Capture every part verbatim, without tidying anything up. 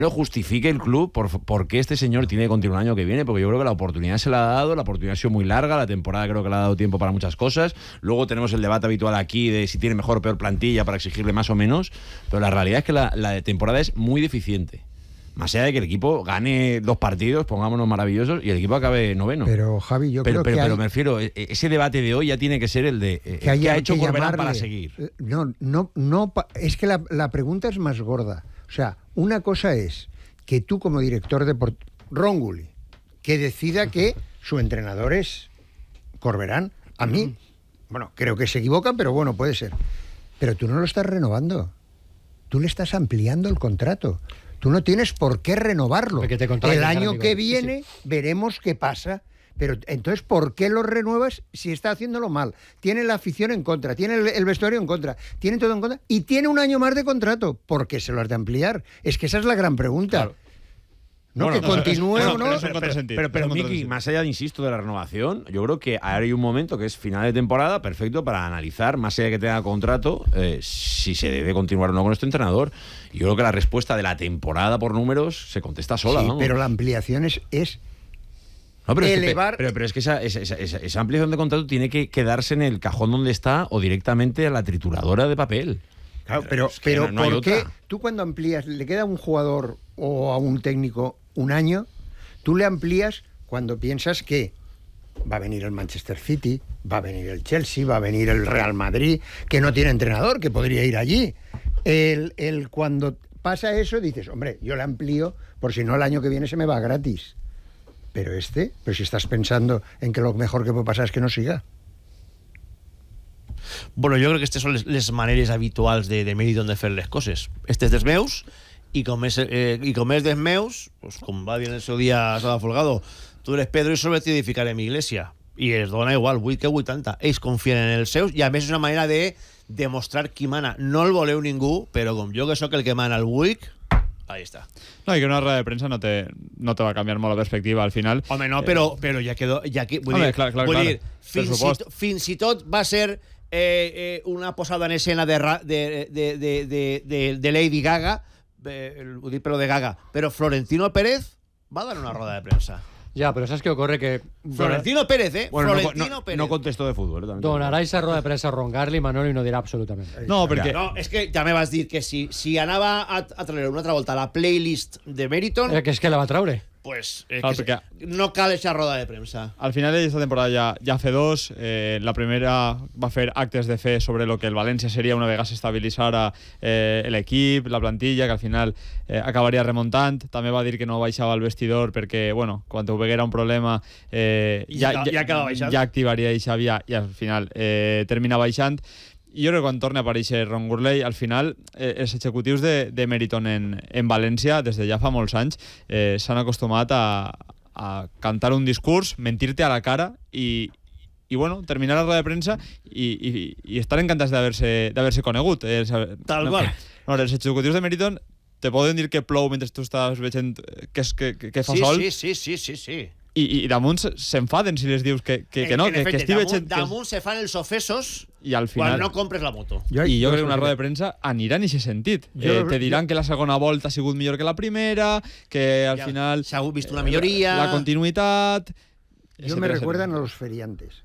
justifique el club por, por qué este señor tiene que continuar el año que viene, porque yo creo que la oportunidad se la ha dado, la oportunidad ha sido muy larga, la temporada creo que le ha dado tiempo para muchas cosas. Luego tenemos el debate habitual aquí de si tiene mejor o peor plantilla para exigirle más o menos, pero la realidad es que la, la temporada es muy deficiente. Más allá de que el equipo gane dos partidos, pongámonos maravillosos, y el equipo acabe noveno. Pero, Javi, yo pero, creo pero, que pero hay... me refiero, ese debate de hoy ya tiene que ser el de eh, que hay ¿qué ha hecho que Corberán llamarle... para seguir? No, no, no, es que la, la pregunta es más gorda. O sea, una cosa es que tú como director de Port... Ron Gulli, que decida que su entrenador es Corberán. A mí, bueno, creo que se equivocan, pero bueno, puede ser. Pero tú no lo estás renovando. Tú le estás ampliando el contrato. Tú no tienes por qué renovarlo. El año que viene sí, sí. veremos qué pasa. Pero entonces, ¿por qué lo renuevas si está haciéndolo mal? Tiene la afición en contra, tiene el, el vestuario en contra, tiene todo en contra y tiene un año más de contrato. ¿Por qué se lo has de ampliar? Es que esa es la gran pregunta. Claro. No, bueno, que no, continúe o no. Pero, pero, pero, pero Miki, más allá de, insisto, de la renovación, yo creo que ahora hay un momento que es final de temporada perfecto para analizar, más allá de que tenga contrato, eh, si se debe continuar o no con este entrenador. Yo creo que la respuesta de la temporada por números se contesta sola. Sí, ¿no? Pero la ampliación es... es no, pero, elevar... es que, pero, pero es que esa, esa, esa, esa ampliación de contrato tiene que quedarse en el cajón donde está o directamente a la trituradora de papel. Claro, pero, es que pero no, no ¿por qué tú cuando amplías, le queda a un jugador o a un técnico un año, tú le amplías cuando piensas que va a venir el Manchester City, va a venir el Chelsea, va a venir el Real Madrid, que no tiene entrenador, que podría ir allí. El, el, cuando pasa eso, dices, hombre, yo le amplío, por si no el año que viene se me va gratis. Pero este, pero si estás pensando en que lo mejor que puede pasar es que no siga. Bueno, jo crec que aquestes són les, les maneres habituals de, de Meriton de fer les coses. Este és dels meus, i com és, eh, i com és dels meus, pues, com va dir en el seu dia Sada Folgado, tu eres Pedro i sobre ti edificaré mi iglesia. I es dona igual, vuit que vuitanta. Ells confien en els seus, i a més és una manera de demostrar qui mana. No el voleu ningú, però com jo que sóc el que mana el Buic, ahí está. No, y que una rueda de prensa no te, no te va a cambiar molt la perspectiva al final. Home, no, però, però ja quedó... Ja que, vull Home, dir, clar, clar, vull clar. dir fins, i, fins i tot va ser eh, eh, una posada en escena de, de, de, de, de, de, de Lady Gaga, eh, ho dic però de Gaga, però Florentino Pérez va dar una rueda de prensa. Ya, pero ¿sabes qué ocurre? Que Florentino Pérez, ¿eh? Bueno, Florentino no, no, Pérez. No contestó de fútbol. ¿eh? Donará esa rueda de prensa a Ron Garli, Manolo, y no dirà absolutament. No, perquè... No, és que ja me vas dir que si, si anava a, a treure una altra volta la playlist de Meriton... Eh, que és que la va treure. Pues eh, Clar, que perquè... no cal esa roda de premsa. Al final esta temporada ja, ja fa dos. Eh, la primera va fer actes de fe sobre lo que el València seria una vegada s'estabilitzara eh, l'equip, la plantilla, que al final eh, acabaria remuntant. També va dir que no baixava al vestidor perquè, bueno, quan ho veguera un problema eh, ja, ja, ja, ja, ja activaria eixa via i al final eh, termina baixant. I jo crec que quan torna a aparèixer Ron Gurley, al final eh, els executius de, de Meriton en, en València, des de ja fa molts anys, eh, s'han acostumat a, a cantar un discurs, mentir-te a la cara i, i bueno, terminar la roda de premsa i, i, i estar encantats d'haver-se d'haver-se conegut. Eh, Tal no, qual. No, els executius de Meriton te poden dir que plou mentre tu estàs veient que, és, que, que, que fa sí, sol. Sí, sí, sí, sí, sí. I, i damunt s'enfaden si les dius que, que, que no, que, que estic veient... Damunt se fan els ofesos i al final... quan no compres la moto. Jo, I jo crec que una roda de premsa anirà en aquest sentit. Jo, eh, te diran jo... que la segona volta ha sigut millor que la primera, que al ja, final... S'ha vist una milloria... La, la continuïtat... Jo me recuerdan a los feriantes.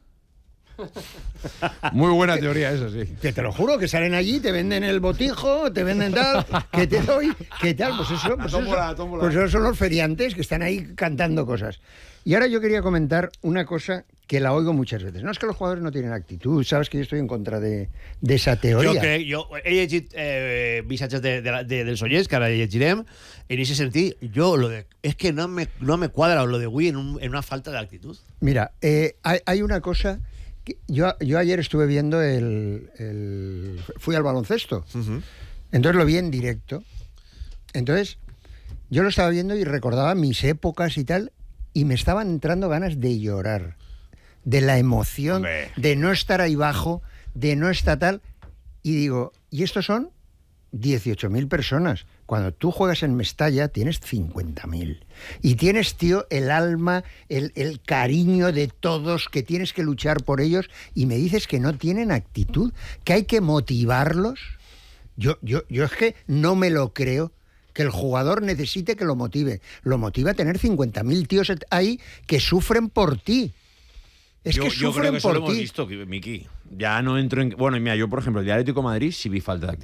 Muy buena teoría esa, sí. Que te lo juro, que salen allí, te venden el botijo, te venden tal, que te doy, que tal, pues eso, pues, tómbola, eso, tómbola. Pues eso son los feriantes que están ahí cantando cosas. Y ahora yo quería comentar una cosa que la oigo muchas veces. No es que los jugadores no tienen actitud, sabes que yo estoy en contra de, de esa teoría. Jo, crec, jo he llegit eh, missatges de, de, de, dels oients, que ara llegirem, en ese sentit, jo, lo de, es que no me, no me cuadra lo de Gui en, un, en una falta de actitud. Mira, eh, hay, hay una cosa... Yo, yo ayer estuve viendo el, el... Fui al baloncesto. Uh-huh. Entonces lo vi en directo. Entonces, yo lo estaba viendo y recordaba mis épocas y tal, y me estaban entrando ganas de llorar. De la emoción, Hombre. de no estar ahí abajo, de no estar tal. Y digo, ¿y estos son? dieciocho mil personas. Cuando tú juegas en Mestalla tienes cincuenta mil. Y tienes, tío, el alma, el, el cariño de todos, que tienes que luchar por ellos, y me dices que no tienen actitud, que hay que motivarlos. Yo, yo, yo es que no me lo creo, que el jugador necesite que lo motive. Lo motiva tener cincuenta mil tíos ahí que sufren por ti. Es yo, que yo sufren creo que eso por lo hemos ti. visto, Miki. Ya no entro en... Bueno, y mira, yo, por ejemplo, el día Atlético de Madrid sí vi falta de actitud.